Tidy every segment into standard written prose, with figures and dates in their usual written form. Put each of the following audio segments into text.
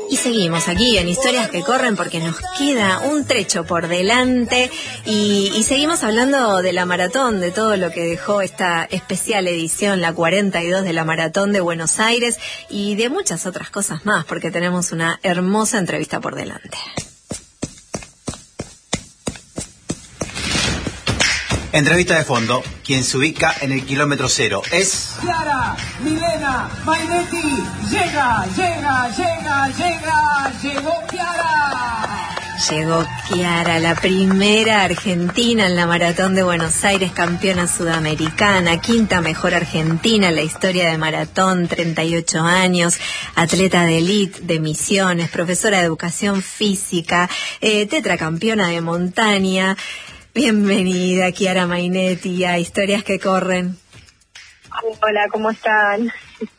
Y seguimos aquí en Historias que Corren porque nos queda un trecho por delante y seguimos hablando de la maratón, de todo lo que dejó esta especial edición, la 42 de la Maratón de Buenos Aires y de muchas otras cosas más porque tenemos una hermosa entrevista por delante. Entrevista de fondo, quien se ubica en el kilómetro cero es... Chiara, Milena, Mainetti, llegó Chiara. Llegó Chiara, la primera argentina en la Maratón de Buenos Aires, campeona sudamericana, quinta mejor argentina en la historia de maratón, 38 años, atleta de élite de Misiones, profesora de educación física, tetracampeona de montaña. Bienvenida, Chiara Mainetti, a Historias que Corren. Hola, ¿cómo están?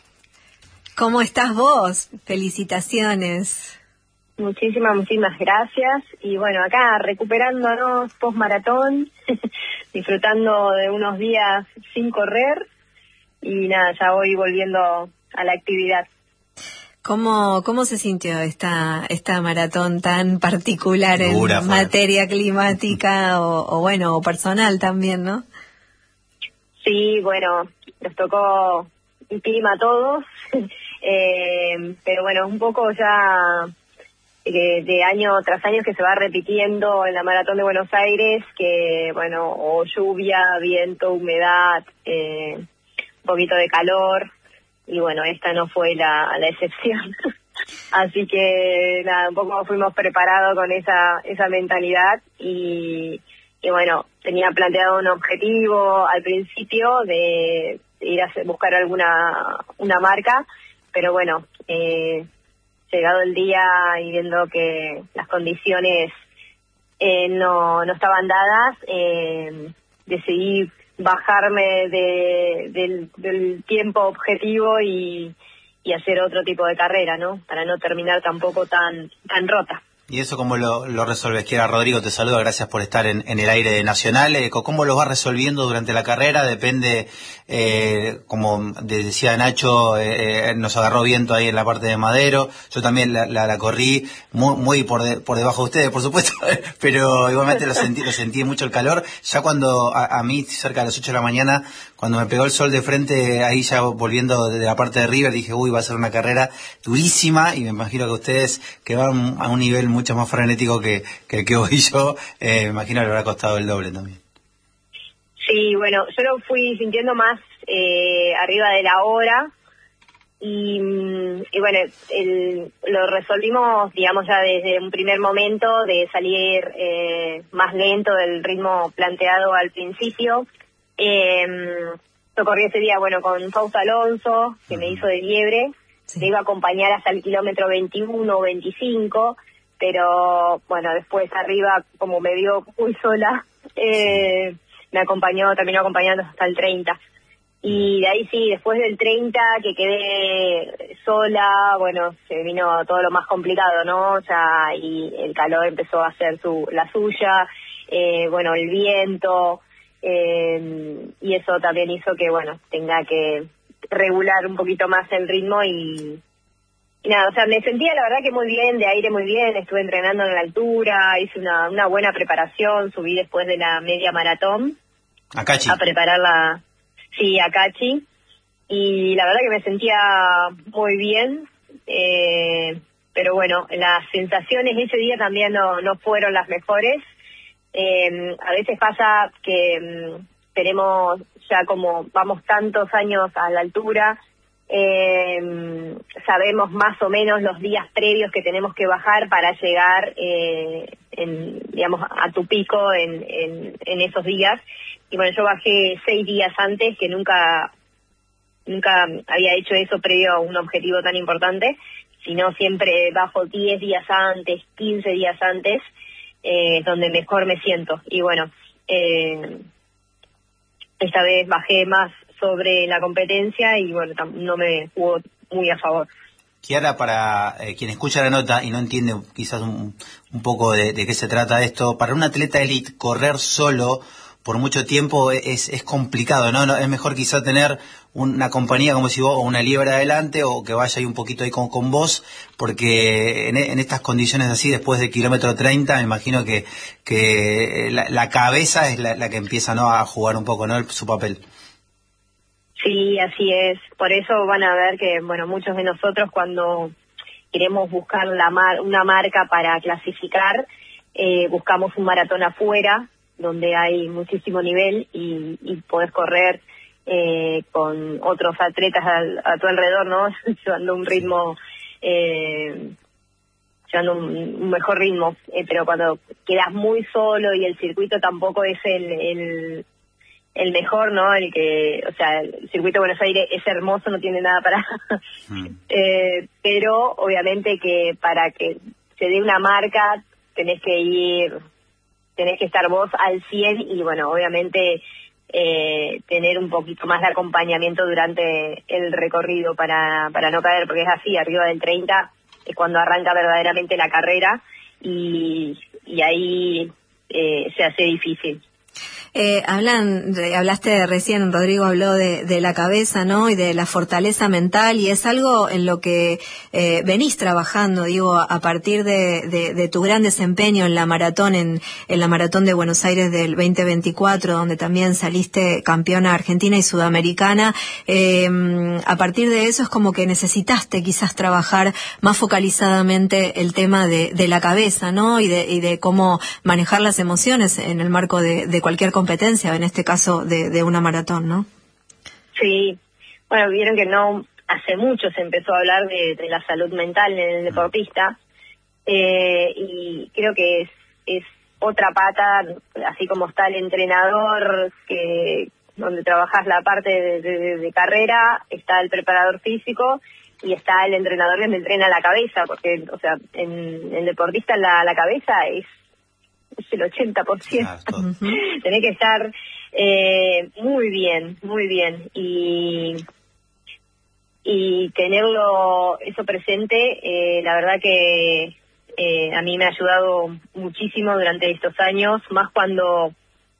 ¿Cómo estás vos? Felicitaciones. Muchísimas gracias. Y bueno, acá recuperándonos post-maratón, disfrutando de unos días sin correr. Y nada, ya voy volviendo a la actividad. ¿Cómo se sintió esta maratón tan particular en materia climática o personal también, no? Sí, bueno, nos tocó el clima a todos, pero bueno, un poco ya de año tras año que se va repitiendo en la Maratón de Buenos Aires, que bueno, o lluvia, viento, humedad, un poquito de calor. Y bueno, esta no fue la excepción. Así que nada, un poco fuimos preparados con esa mentalidad y bueno, tenía planteado un objetivo al principio de ir a buscar una marca, pero bueno, llegado el día y viendo que las condiciones no estaban dadas, decidí bajarme del tiempo objetivo y hacer otro tipo de carrera, ¿no? Para no terminar tampoco tan rota. ¿Y eso cómo lo resolves? Chiara, Rodrigo te saluda, gracias por estar en el aire de Nacional. ¿Cómo lo vas resolviendo durante la carrera? Depende, como decía Nacho, nos agarró viento ahí en la parte de Madero. Yo también la corrí muy por debajo de ustedes, por supuesto, pero igualmente lo sentí mucho el calor. Ya cuando a mí, cerca de las 8 de la mañana, cuando me pegó el sol de frente, ahí ya volviendo de la parte de River, dije, va a ser una carrera durísima, y me imagino que ustedes, que van a un nivel mucho más frenético que el que voy yo, me imagino que le habrá costado el doble también. Sí, bueno, yo lo fui sintiendo más arriba de la hora, y bueno, lo resolvimos, digamos, ya desde un primer momento de salir más lento del ritmo planteado al principio. Yo corrí ese día, bueno, con Fausto Alonso, que me hizo de liebre. Sí. Me iba a acompañar hasta el kilómetro 21 o 25, pero bueno, después arriba, como me vio muy sola, terminó acompañando hasta el 30. Y de ahí sí, después del 30, que quedé sola, bueno, se vino todo lo más complicado, ¿no? O sea, y el calor empezó a hacer la suya, bueno, el viento, y eso también hizo que, bueno, tenga que regular un poquito más el ritmo y nada, o sea, me sentía la verdad que muy bien, de aire muy bien, estuve entrenando en la altura, hice una buena preparación, subí después de la media maratón a Cachi, a prepararla, sí, a Cachi, y la verdad que me sentía muy bien, pero bueno, las sensaciones ese día también no fueron las mejores. A veces pasa que tenemos ya, como vamos tantos años a la altura, sabemos más o menos los días previos que tenemos que bajar para llegar digamos, a tu pico en esos días. Y bueno, yo bajé 6 días antes, que nunca había hecho eso previo a un objetivo tan importante, sino siempre bajo 10 días antes, 15 días antes, donde mejor me siento. Y bueno, esta vez bajé más sobre la competencia y bueno, no me jugó muy a favor. Chiara, para quien escucha la nota y no entiende quizás un poco de qué se trata esto, para un atleta élite correr solo por mucho tiempo es complicado, ¿no? Es mejor quizá tener una compañía, como si vos, o una liebre adelante, o que vaya ahí un poquito ahí con vos, porque en estas condiciones así, después de kilómetro 30, me imagino que la cabeza es la que empieza, ¿no?, a jugar un poco, ¿no?, su papel. Sí, así es. Por eso van a ver que, bueno, muchos de nosotros cuando queremos buscar una marca para clasificar, buscamos un maratón afuera, donde hay muchísimo nivel y podés correr con otros atletas a tu alrededor, ¿no? Llevando un ritmo, llevando un mejor ritmo, pero cuando quedas muy solo y el circuito tampoco es el mejor, ¿no? El circuito de Buenos Aires es hermoso, no tiene nada para... pero obviamente que para que se dé una marca tenés que estar vos al 100 y bueno, obviamente tener un poquito más de acompañamiento durante el recorrido para no caer, porque es así, arriba del 30 es cuando arranca verdaderamente la carrera y ahí se hace difícil. Hablaste recién, Rodrigo habló de la cabeza, ¿no?, y de la fortaleza mental, y es algo en lo que venís trabajando, digo, a partir de tu gran desempeño en la maratón, en la maratón de Buenos Aires del 2024, donde también saliste campeona argentina y sudamericana. A partir de eso es como que necesitaste quizás trabajar más focalizadamente el tema de la cabeza, ¿no?, y de cómo manejar las emociones en el marco de cualquier competencia, en este caso de una maratón, ¿no? Sí, bueno, vieron que no hace mucho se empezó a hablar de la salud mental en el deportista, y creo que es otra pata, así como está el entrenador, donde trabajas la parte de carrera, está el preparador físico y está el entrenador que me entrena la cabeza, porque, o sea, en el deportista la cabeza es el 80%. Claro, tenés que estar muy bien y tenerlo eso presente, la verdad que a mí me ha ayudado muchísimo durante estos años, más cuando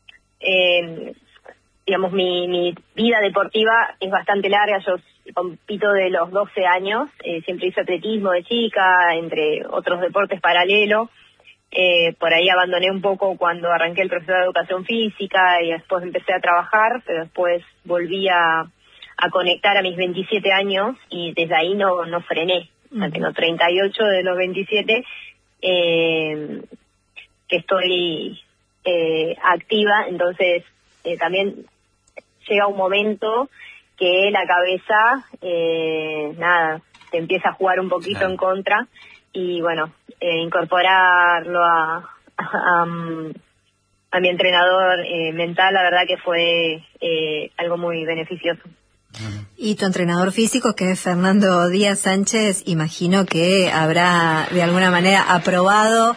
digamos mi vida deportiva es bastante larga. Yo compito de los 12 años, siempre hice atletismo de chica, entre otros deportes paralelos. Por ahí abandoné un poco cuando arranqué el profesor de educación física y después empecé a trabajar, pero después volví a conectar a mis 27 años y desde ahí no frené. O sea, tengo 38 de los 27 que estoy activa, entonces también llega un momento que la cabeza te empieza a jugar un poquito en contra y bueno, incorporarlo a mi entrenador mental, la verdad que fue algo muy beneficioso. Y tu entrenador físico, que es Fernando Díaz Sánchez, imagino que habrá de alguna manera aprobado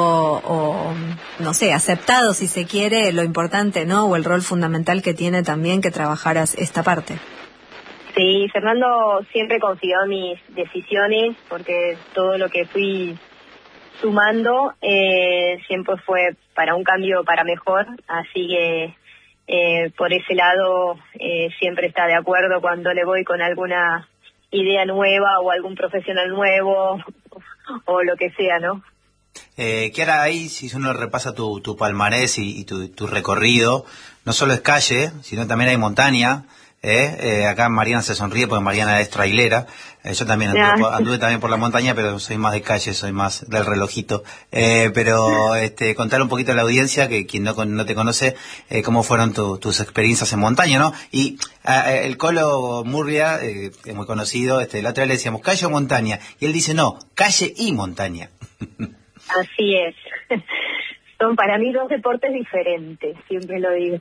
o no sé, aceptado, si se quiere, lo importante, ¿no?, o el rol fundamental que tiene también que trabajaras esta parte. Sí, Fernando siempre confió en mis decisiones, porque todo lo que fui sumando siempre fue para un cambio para mejor, así que por ese lado siempre está de acuerdo cuando le voy con alguna idea nueva o algún profesional nuevo o lo que sea, ¿no? Kiara, ahí si uno repasa tu palmarés y tu recorrido, no solo es calle, sino también hay montaña. Acá Mariana se sonríe porque Mariana es trailera. Yo también anduve también por la montaña, pero soy más de calle, soy más del relojito. Pero contar un poquito a la audiencia, que quien no te conoce, cómo fueron tus experiencias en montaña, ¿no? Y el Colo Murria, que es muy conocido, la otra vez le decíamos calle o montaña, y él dice no, calle y montaña. Así es. Son para mí dos deportes diferentes, siempre lo digo.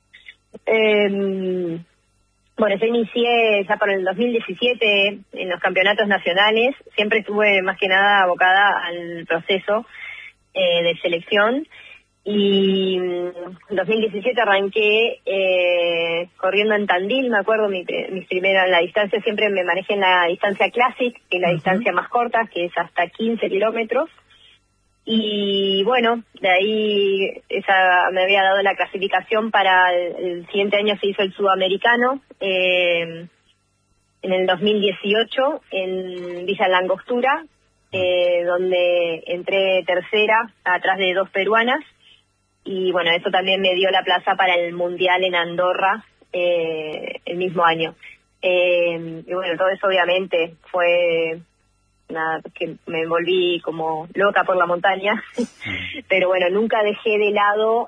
Bueno, yo inicié ya por el 2017 en los campeonatos nacionales. Siempre estuve más que nada abocada al proceso de selección. Y en 2017 arranqué corriendo en Tandil, me acuerdo, mis primeras, la distancia siempre me manejé en la distancia Classic, que es la distancia más corta, que es hasta 15 kilómetros. Y bueno, de ahí esa me había dado la clasificación para el siguiente año. Se hizo el sudamericano en el 2018 en Villa Langostura, donde entré tercera atrás de 2 peruanas, y bueno, eso también me dio la plaza para el mundial en Andorra el mismo año. Y bueno, todo eso obviamente fue nada, que me volví como loca por la montaña, pero bueno, nunca dejé de lado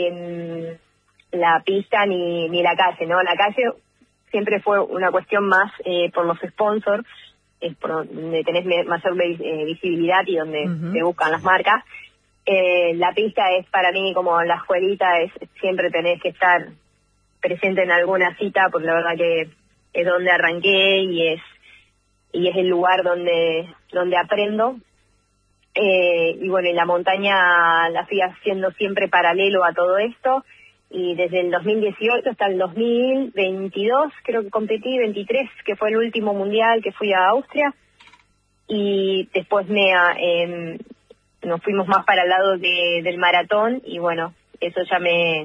la pista ni la calle, ¿no? La calle siempre fue una cuestión más por los sponsors, es por donde tenés mayor visibilidad y donde te buscan las marcas. La pista es para mí como la escuelita, siempre tenés que estar presente en alguna cita, porque la verdad que es donde arranqué y es el lugar donde aprendo. Y bueno, y la montaña la fui haciendo siempre paralelo a todo esto, y desde el 2018 hasta el 2022 creo que competí, 23, que fue el último mundial que fui a Austria, y después nos fuimos más para el lado del maratón, y bueno, eso ya me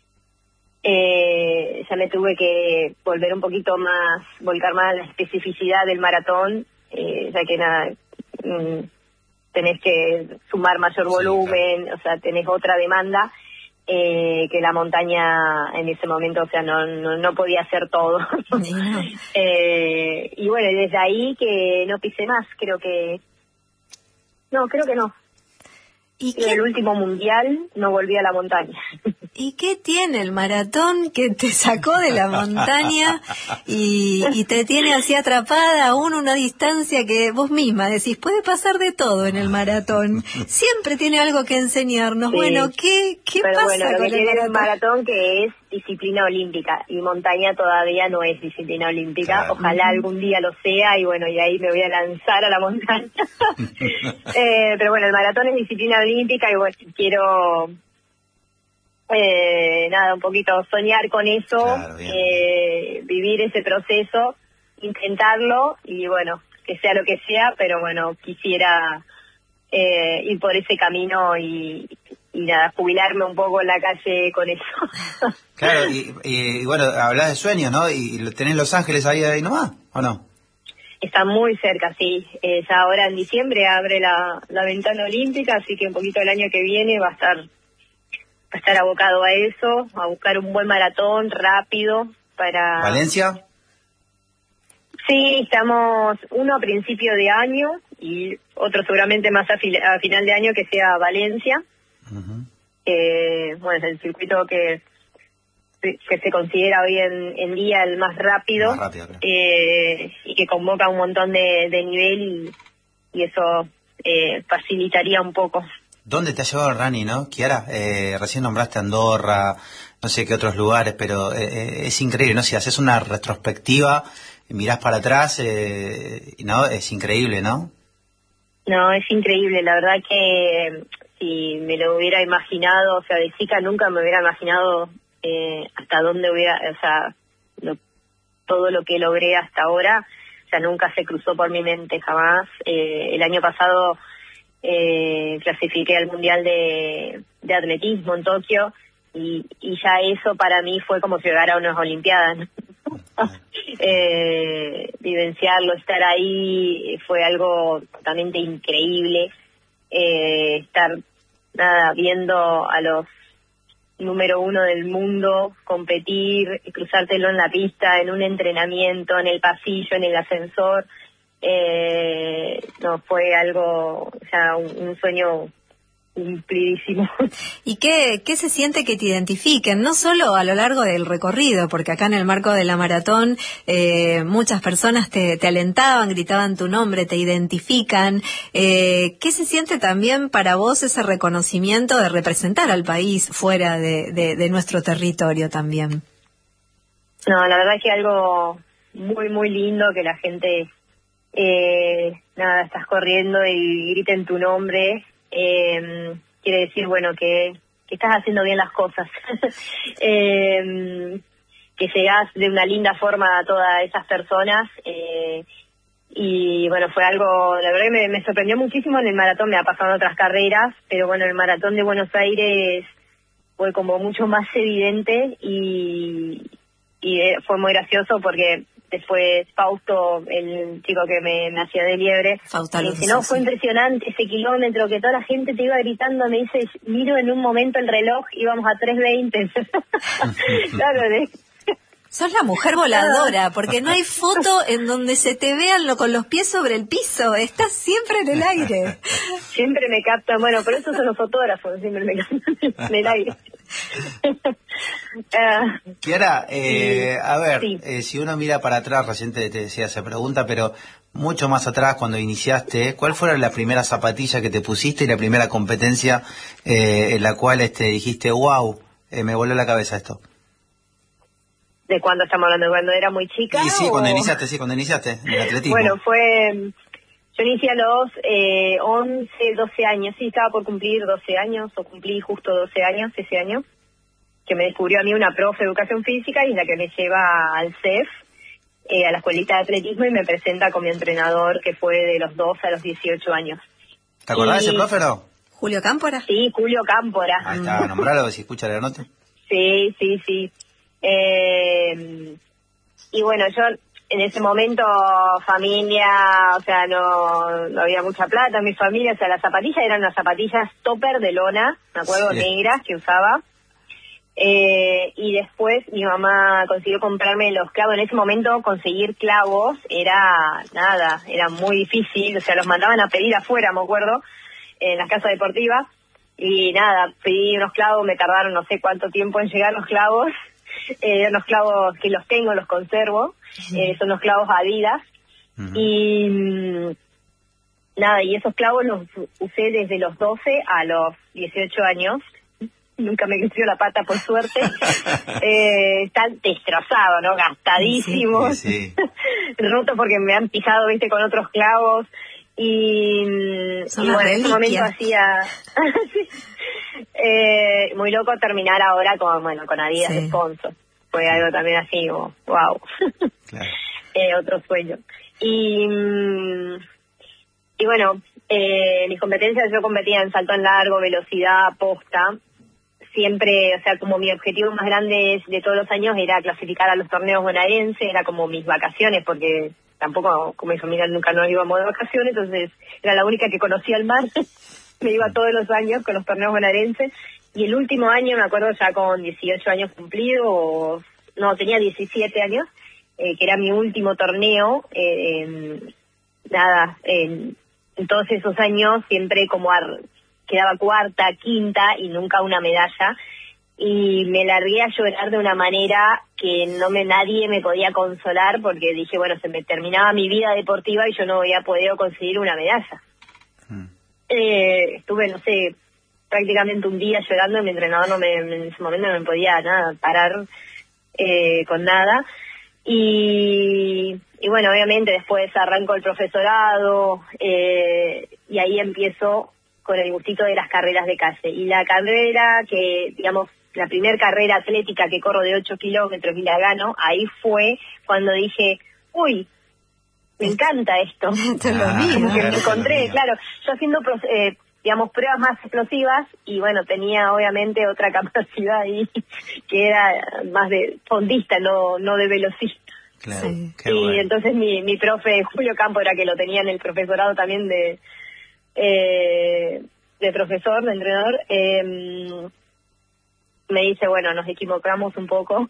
tuve que volver un poquito más, volcar más a la especificidad del maratón, ya que nada, tenés que sumar mayor volumen, claro. O sea, tenés otra demanda que la montaña en ese momento, o sea, no podía hacer todo. Y bueno, desde ahí que no pisé más, creo que no. ¿Y el último mundial no volví a la montaña. ¿Y qué tiene el maratón que te sacó de la montaña y te tiene así atrapada aún una distancia que vos misma decís, puede pasar de todo en el maratón? Siempre tiene algo que enseñarnos. Sí. Bueno, ¿qué pero pasa bueno, lo con que tiene el maratón que es disciplina olímpica, y montaña todavía no es disciplina olímpica. Claro. Ojalá algún día lo sea, y bueno, y ahí me voy a lanzar a la montaña. Pero bueno, el maratón es disciplina olímpica, y bueno, quiero un poquito soñar con eso, claro, vivir ese proceso, intentarlo, y bueno, que sea lo que sea, pero bueno, quisiera ir por ese camino y nada, jubilarme un poco en la calle con eso. Claro, y bueno, hablás de sueños, ¿no? Y tenés Los Ángeles ahí nomás, ¿o no? Está muy cerca, sí. Ya ahora en diciembre abre la ventana olímpica, así que un poquito el año que viene va a estar abocado a eso, a buscar un buen maratón rápido para... ¿Valencia? Sí, estamos uno a principio de año y otro seguramente más a final de año, que sea Valencia. Bueno, es el circuito que se considera hoy en día el más rápido, claro. Y que convoca un montón de nivel, y eso facilitaría un poco. ¿Dónde te ha llevado el running, no, Kiara? Recién nombraste Andorra, no sé qué otros lugares, pero es increíble, ¿no? Si haces una retrospectiva, mirás para atrás, ¿no? Es increíble, ¿no? No, es increíble, la verdad que si me lo hubiera imaginado, o sea, de chica nunca me hubiera imaginado hasta dónde todo lo que logré hasta ahora, o sea, nunca se cruzó por mi mente, jamás. El año pasado clasifiqué al Mundial de Atletismo en Tokio, y ya eso para mí fue como llegar a unas Olimpiadas, ¿no? Vivenciarlo, estar ahí, fue algo totalmente increíble. Estar viendo a los número 1 del mundo competir, cruzártelo en la pista, en un entrenamiento, en el pasillo, en el ascensor, fue algo, o sea, un sueño cumplidísimo. ¿Y qué se siente que te identifiquen? No solo a lo largo del recorrido, porque acá en el marco de la maratón muchas personas te alentaban, gritaban tu nombre, te identifican. ¿Qué se siente también para vos ese reconocimiento de representar al país fuera de nuestro territorio también? No, la verdad es que algo muy, muy lindo que la gente, estás corriendo y griten tu nombre. Quiere decir, bueno, que estás haciendo bien las cosas, que llegás de una linda forma a todas esas personas, Y bueno, fue algo, la verdad que me sorprendió muchísimo. En el maratón me ha pasado en otras carreras, pero bueno, el maratón de Buenos Aires fue como mucho más evidente y fue muy gracioso porque después Fausto, el chico que me hacía de liebre, me dice, no, fue impresionante ese kilómetro, que toda la gente te iba gritando. Me dice, miro en un momento el reloj, íbamos a 3:20. Claro, sos la mujer voladora, porque no hay foto en donde se te vean con los pies sobre el piso, estás siempre en el aire. Siempre me captan, bueno, por eso son los fotógrafos, siempre me captan en el aire. Kiara, a ver, sí. Si uno mira para atrás, recién te decía esa pregunta, pero mucho más atrás, cuando iniciaste, ¿cuál fue la primera zapatilla que te pusiste y la primera competencia en la cual dijiste, wow, me voló la cabeza esto? ¿De cuándo estamos hablando? ¿De cuando era muy chica? Sí, cuando iniciaste en el atletismo. Bueno, yo inicié a los 11, 12 años, sí, estaba por cumplir 12 años, o cumplí justo 12 años ese año, que me descubrió a mí una profe de educación física y la que me lleva al CEF, a la escuelita de atletismo, y me presenta con mi entrenador, que fue de los 12 a los 18 años. ¿Te acordás de ese profe, no? ¿Julio Cámpora? Sí, Julio Cámpora. Ahí está, nombralo, si escucha la nota. Sí. Y bueno, yo en ese momento, familia, o sea, no había mucha plata en mi familia, o sea, las zapatillas eran unas zapatillas topper de lona, me acuerdo, sí, negras, que usaba. Y después mi mamá consiguió comprarme los clavos. En ese momento conseguir clavos era muy difícil, o sea, los mandaban a pedir afuera, me acuerdo, en las casas deportivas. Y nada, pedí unos clavos, me tardaron no sé cuánto tiempo en llegar los clavos. Los clavos que los tengo, los conservo, son los clavos Adidas. Y nada, y esos clavos los usé desde los 12 a los 18 años. Nunca me creció la pata, por suerte. Están destrozados, ¿no? Gastadísimos. Sí. Rotos porque me han pisado, viste, con otros clavos. Y bueno, en ese momento hacía... muy loco terminar ahora con Adidas de sponsor. Fue algo también así, wow. Claro. Otro sueño. Y bueno, mis competencias, yo competía en salto en largo, velocidad, posta. Siempre, o sea, como mi objetivo más grande de todos los años era clasificar a los torneos bonaerenses, era como mis vacaciones, porque tampoco, como mi familia nunca nos íbamos de vacaciones, entonces era la única que conocía el mar. Me iba todos los años con los torneos bonaerenses. Y el último año, me acuerdo ya con 18 años cumplidos, tenía 17 años, que era mi último torneo. En todos esos años siempre quedaba cuarta, quinta y nunca una medalla. Y me largué a llorar de una manera que nadie me podía consolar, porque dije, bueno, se me terminaba mi vida deportiva y yo no había podido conseguir una medalla. Estuve, no sé, prácticamente un día llorando. Mi entrenador en ese momento no me podía parar con nada. Y bueno, obviamente después arranco el profesorado, y ahí empiezo con el gustito de las carreras de calle. Y la carrera la primer carrera atlética que corro de 8 kilómetros y la gano, ahí fue cuando dije, uy, me encanta esto. Esto es lo mío. Que me encontré, claro, yo haciendo pruebas más explosivas, y bueno, tenía obviamente otra capacidad ahí, que era más de fondista, no de velocista. Claro, sí. Qué y bueno. entonces mi profe Julio Cámpora, que lo tenía en el profesorado también de profesor, de entrenador, me dice, bueno, nos equivocamos un poco.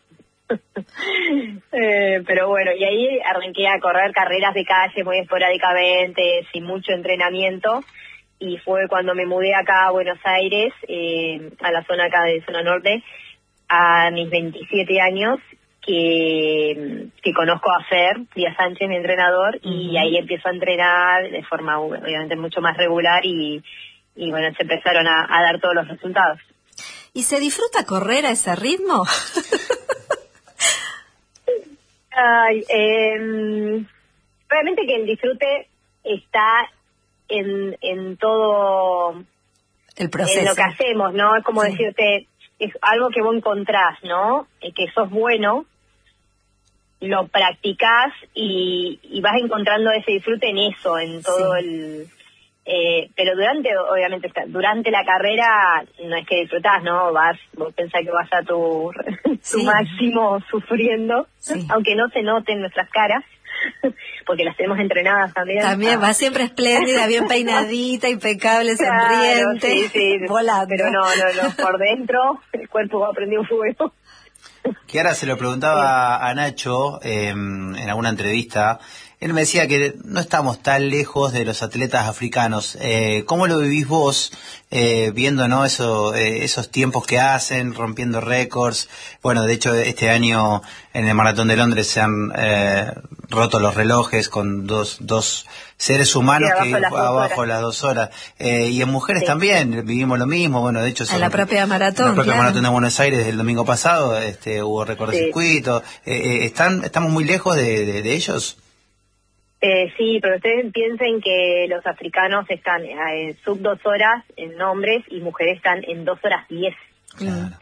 Pero bueno, y ahí arranqué a correr carreras de calle muy esporádicamente, sin mucho entrenamiento, y fue cuando me mudé acá a Buenos Aires, a la zona acá de zona norte, a mis 27 años, que conozco a Fer Díaz Sánchez, mi entrenador, y ahí empiezo a entrenar de forma obviamente mucho más regular, y bueno, se empezaron a dar todos los resultados. ¿Y se disfruta correr a ese ritmo? Ay, realmente que el disfrute está en todo el proceso, en lo que hacemos, ¿no? Es como decirte, es algo que vos encontrás, ¿no? Que sos bueno, lo practicás y vas encontrando ese disfrute en eso, en todo el... pero obviamente, durante la carrera no es que disfrutás, ¿no? Vos pensás que vas a tu máximo sufriendo, aunque no se note en nuestras caras, porque las tenemos entrenadas también. También va siempre espléndida, bien peinadita, impecable, sonriente, volando. Pero no, por dentro el cuerpo va prendido fuego. Kiara, se lo preguntaba a Nacho en alguna entrevista. Él me decía que no estamos tan lejos de los atletas africanos. ¿Cómo lo vivís vos viendo, ¿no? Esos tiempos que hacen, rompiendo récords? Bueno, de hecho, este año en el Maratón de Londres se han roto los relojes con dos seres humanos que abajo las 2 horas. Y en mujeres también vivimos lo mismo. Bueno, de hecho, en la propia maratón. En la propia maratón de Buenos Aires el domingo pasado hubo récord de circuito. ¿Estamos muy lejos de ellos? Sí, pero ustedes piensen que los africanos están en sub 2 horas en hombres y mujeres están en 2 horas 10. Claro.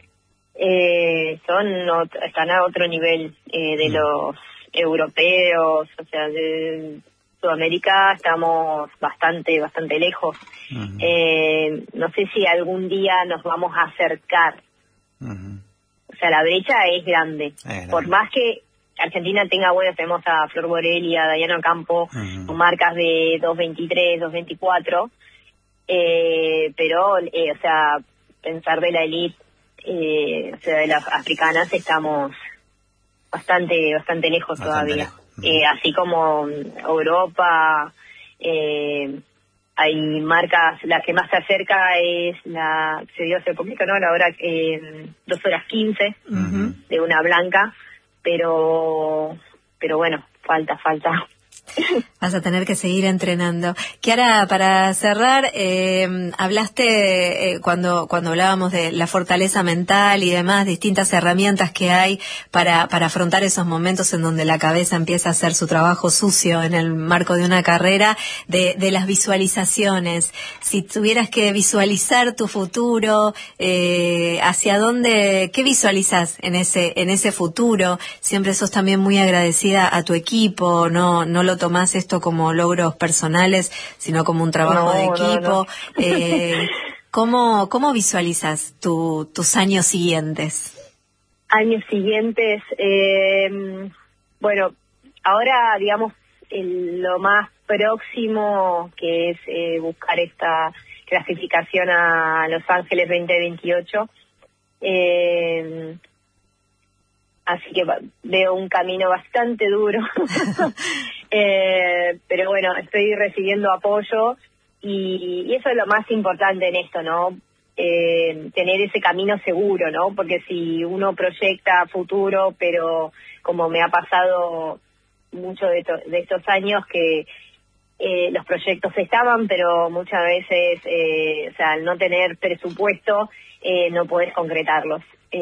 Están a otro nivel de los europeos, o sea, de Sudamérica estamos bastante lejos. No sé si algún día nos vamos a acercar. O sea, la brecha es grande. Por más que Argentina tenga tenemos a Flor Borelli, a Dayana Campo, con marcas de 2.23, 2.24, pero, o sea, pensar de la elite, o sea, de las africanas, estamos bastante lejos todavía. Así como Europa, hay marcas, la que más se acerca es la que se dio hace poquito, ¿no? La hora 2 horas 15 de una blanca. Pero bueno, falta. Vas a tener que seguir entrenando. Kiara, para cerrar, hablaste cuando hablábamos de la fortaleza mental y demás, distintas herramientas que hay para afrontar esos momentos en donde la cabeza empieza a hacer su trabajo sucio en el marco de una carrera, de las visualizaciones. Si tuvieras que visualizar tu futuro, ¿hacia dónde, qué visualizas en ese futuro? Siempre sos también muy agradecida a tu equipo, no lo tomás esto como logros personales, sino como un trabajo de equipo. ¿Cómo visualizas tus años siguientes? Años siguientes, bueno, ahora digamos lo más próximo que es buscar esta clasificación a Los Ángeles 2028. Así que veo un camino bastante duro, pero bueno, estoy recibiendo apoyo y eso es lo más importante en esto, ¿no? Tener ese camino seguro, ¿no? Porque si uno proyecta futuro, pero como me ha pasado mucho de estos años que los proyectos estaban, pero muchas veces, o sea, al no tener presupuesto, no podés concretarlos.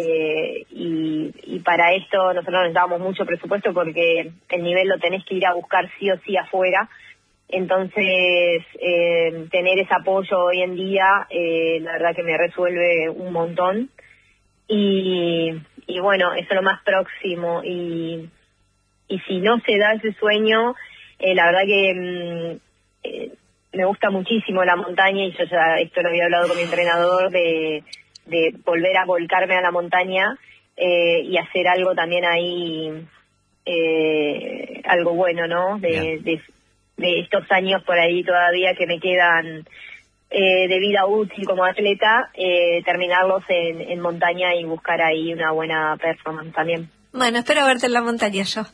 Y para esto nosotros necesitamos mucho presupuesto porque el nivel lo tenés que ir a buscar sí o sí afuera. Entonces, tener ese apoyo hoy en día, la verdad que me resuelve un montón. Y bueno, eso es lo más próximo. Y si no se da ese sueño, la verdad que me gusta muchísimo la montaña, y yo ya esto lo había hablado con mi entrenador, de volver a volcarme a la montaña y hacer algo también ahí, algo bueno, ¿no? De estos años por ahí todavía que me quedan de vida útil como atleta, terminarlos en montaña y buscar ahí una buena performance también. Bueno, espero verte en la montaña yo.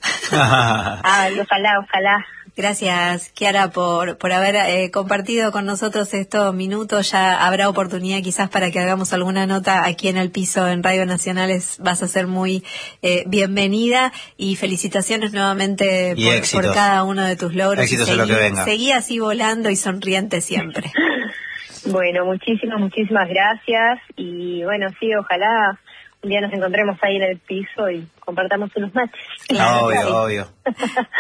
Ojalá. Gracias, Kiara, por haber compartido con nosotros estos minutos. Ya habrá oportunidad quizás para que hagamos alguna nota aquí en El Piso, en Radio Nacionales. Vas a ser muy bienvenida, y felicitaciones nuevamente por cada uno de tus logros. Éxitos en lo que venga. Seguí así volando y sonriente siempre. Bueno, muchísimas gracias, y bueno, sí, ojalá un día nos encontremos ahí en El Piso y compartamos unos mates. Claro, obvio.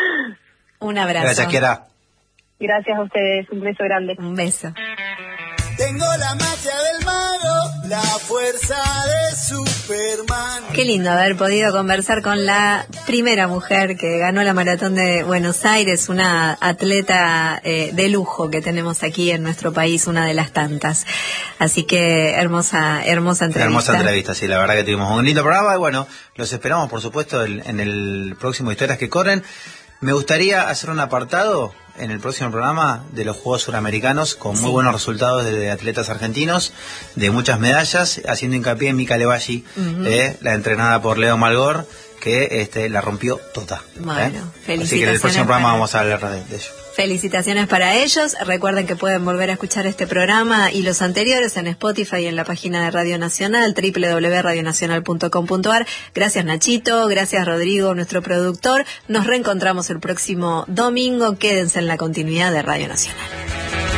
Un abrazo. Gracias, Kiara. Gracias a ustedes, un beso grande. Un beso. Tengo la magia del mago, la fuerza de Superman. Qué lindo haber podido conversar con la primera mujer que ganó la maratón de Buenos Aires, una atleta de lujo que tenemos aquí en nuestro país, una de las tantas. Así que hermosa entrevista. Hermosa entrevista, sí, la verdad que tuvimos un lindo programa y bueno, los esperamos por supuesto en el próximo Historias que Corren. Me gustaría hacer un apartado en el próximo programa de los Juegos Suramericanos con muy buenos resultados de atletas argentinos, de muchas medallas, haciendo hincapié en Mica Levalli, la entrenada por Leo Malgor, que la rompió toda. Bueno, felicitaciones. Así que en el próximo programa vamos a hablar de ello. Felicitaciones para ellos. Recuerden que pueden volver a escuchar este programa y los anteriores en Spotify y en la página de Radio Nacional, www.radionacional.com.ar. Gracias Nachito, gracias Rodrigo, nuestro productor. Nos reencontramos el próximo domingo. Quédense en la continuidad de Radio Nacional.